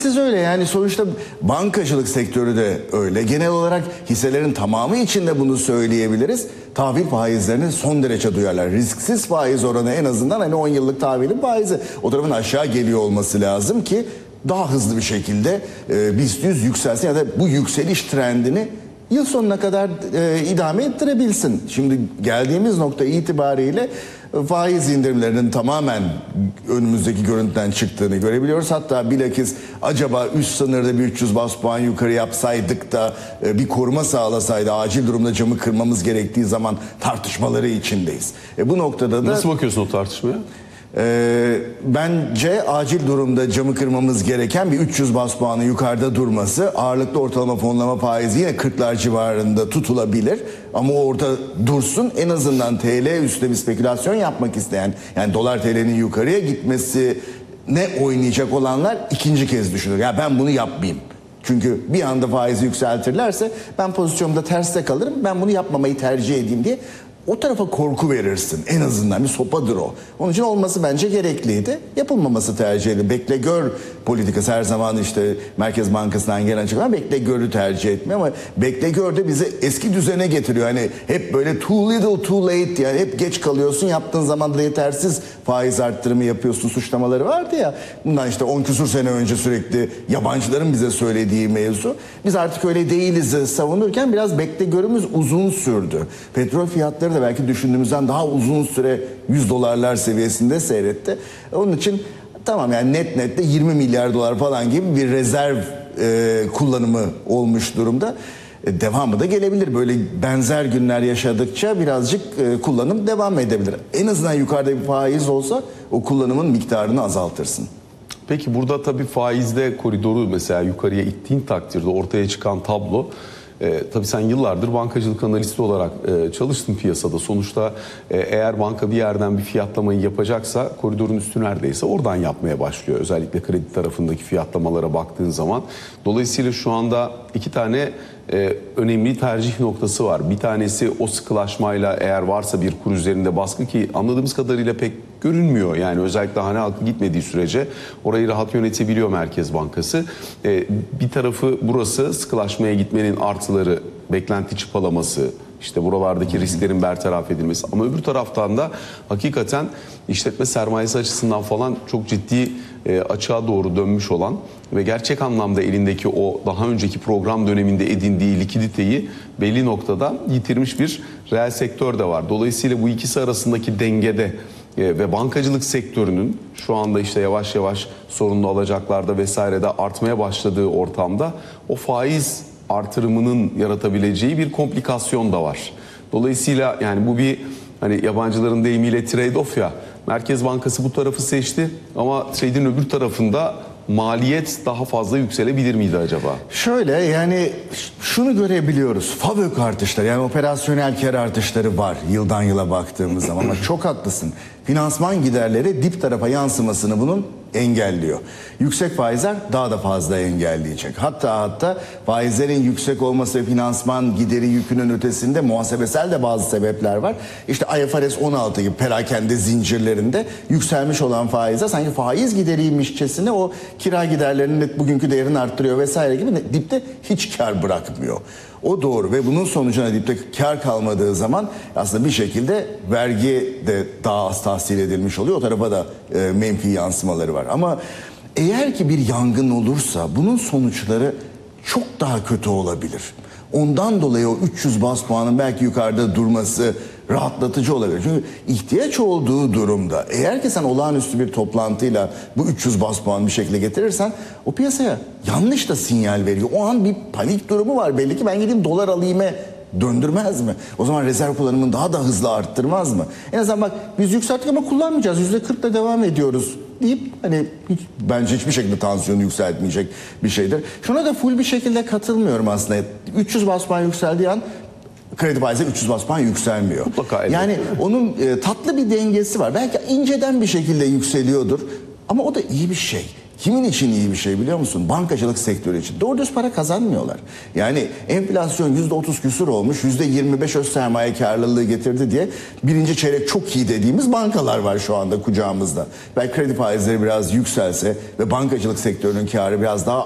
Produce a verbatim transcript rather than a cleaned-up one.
Siz öyle yani sonuçta bankacılık sektörü de öyle. Genel olarak hisselerin tamamı için de bunu söyleyebiliriz. Tahvil faizlerini son derece duyarlar. Risksiz faiz oranı en azından hani on yıllık tahvilin faizi. O tarafın aşağı geliyor olması lazım ki daha hızlı bir şekilde e, BIST yüz yükselsin ya da bu yükseliş trendini yıl sonuna kadar e, idame ettirebilsin. Şimdi geldiğimiz nokta itibariyle faiz indirimlerinin tamamen önümüzdeki görüntüden çıktığını görebiliyoruz. Hatta bilakis acaba üst sınırda bir üç yüz bas puan yukarı yapsaydık da e, bir koruma sağlasaydı acil durumda camı kırmamız gerektiği zaman tartışmaları içindeyiz. E, bu noktada da... Nasıl bakıyorsun o tartışmaya? Ee, bence acil durumda camı kırmamız gereken bir üç yüz bas puanı yukarıda durması, ağırlıklı ortalama fonlama faizi yine kırklar civarında tutulabilir ama orada dursun. En azından T L üstüne bir spekülasyon yapmak isteyen, yani dolar T L'nin yukarıya gitmesi ne oynayacak olanlar ikinci kez düşünür. Ya ben bunu yapmayayım. Çünkü bir anda faizi yükseltirlerse ben pozisyonumda terste kalırım, ben bunu yapmamayı tercih edeyim diye o tarafa korku verirsin. En azından bir sopadır o. Onun için olması bence gerekliydi. Yapılmaması tercih edilir. Bekle gör politikası her zaman işte Merkez Bankası'ndan gelen açıklama bekle görü tercih etmiyor ama bekle gör de bizi eski düzene getiriyor. Hani hep böyle too little too late, yani hep geç kalıyorsun, yaptığın zaman da yetersiz faiz arttırımı yapıyorsun suçlamaları vardı ya. Bundan işte on küsur sene önce sürekli yabancıların bize söylediği mevzu. Biz artık öyle değiliz savunurken biraz bekle görümüz uzun sürdü. Petrol fiyatları da belki düşündüğümüzden daha uzun süre yüz dolarlar seviyesinde seyretti. Onun için tamam, yani net net de yirmi milyar dolar falan gibi bir rezerv e, kullanımı olmuş durumda. E, devamı da gelebilir. Böyle benzer günler yaşadıkça birazcık e, kullanım devam edebilir. En azından yukarıda bir faiz olsa o kullanımın miktarını azaltırsın. Peki burada tabii faizde koridoru mesela yukarıya ittiğin takdirde ortaya çıkan tablo, E, tabii sen yıllardır bankacılık analisti olarak e, çalıştın piyasada. Sonuçta e, eğer banka bir yerden bir fiyatlamayı yapacaksa koridorun üstü neredeyse oradan yapmaya başlıyor. Özellikle kredi tarafındaki fiyatlamalara baktığın zaman. Dolayısıyla şu anda iki tane e, önemli tercih noktası var. Bir tanesi o sıkılaşmayla eğer varsa bir kur üzerinde baskı, ki anladığımız kadarıyla pek görünmüyor. Yani özellikle hane halkı gitmediği sürece orayı rahat yönetebiliyor Merkez Bankası. Ee, bir tarafı burası, sıkılaşmaya gitmenin artıları, beklenti çıpalaması, işte buralardaki risklerin bertaraf edilmesi. Ama öbür taraftan da hakikaten işletme sermayesi açısından falan çok ciddi e, açığa doğru dönmüş olan ve gerçek anlamda elindeki o daha önceki program döneminde edindiği likiditeyi belli noktada yitirmiş bir reel sektör de var. Dolayısıyla bu ikisi arasındaki dengede ve bankacılık sektörünün şu anda işte yavaş yavaş sorunlu alacaklarda vesairede artmaya başladığı ortamda o faiz artırımının yaratabileceği bir komplikasyon da var. Dolayısıyla yani bu bir, hani yabancıların deyimiyle trade-off ya, Merkez Bankası bu tarafı seçti ama trade'in öbür tarafında maliyet daha fazla yükselebilir miydi acaba? Şöyle, yani şunu görebiliyoruz. FAVÖK artışları, yani operasyonel kar artışları var yıldan yıla baktığımız zaman. Ama çok haklısın. Finansman giderleri dip tarafa yansımasını bunun engelliyor. Yüksek faizler daha da fazla engelleyecek. Hatta hatta faizlerin yüksek olması ve finansman gideri yükünün ötesinde muhasebesel de bazı sebepler var. İşte I F R S on altı gibi perakende zincirlerinde yükselmiş olan faizler sanki faiz gideriymişçesine o kira giderlerinin bugünkü değerini arttırıyor vesaire gibi dipte hiç kar bırakmıyor. O doğru ve bunun sonucuna dipte kar kalmadığı zaman aslında bir şekilde vergi de daha az tahsil edilmiş oluyor. O tarafa da e, menfi yansımaları var. Ama eğer ki bir yangın olursa bunun sonuçları çok daha kötü olabilir. Ondan dolayı o üç yüz bas puanın belki yukarıda durması rahatlatıcı olabilir. Çünkü ihtiyaç olduğu durumda eğer ki sen olağanüstü bir toplantıyla bu üç yüz bas puan bir şekilde getirirsen o piyasaya yanlış da sinyal veriyor. O an bir panik durumu var. Belli ki ben gideyim dolar alayım'e döndürmez mi? O zaman rezerv kullanımını daha da hızlı arttırmaz mı? En azından bak biz yükselttik ama kullanmayacağız. yüzde kırkla devam ediyoruz deyip hani hiç, bence hiçbir şekilde tansiyonu yükseltmeyecek bir şeydir. Şuna da full bir şekilde katılmıyorum aslında. üç yüz bas puan yükseldiği an kredi faizi üç yüz bas puan yükselmiyor. Mutlaka, yani onun e, tatlı bir dengesi var. Belki inceden bir şekilde yükseliyordur ama o da iyi bir şey. Kimin için iyi bir şey biliyor musun? Bankacılık sektörü için. Doğru düz para kazanmıyorlar. Yani enflasyon yüzde otuz küsur olmuş, yüzde yirmi beş öz sermaye karlılığı getirdi diye birinci çeyrek çok iyi dediğimiz bankalar var şu anda kucağımızda. Belki kredi faizleri biraz yükselse ve bankacılık sektörünün karı biraz daha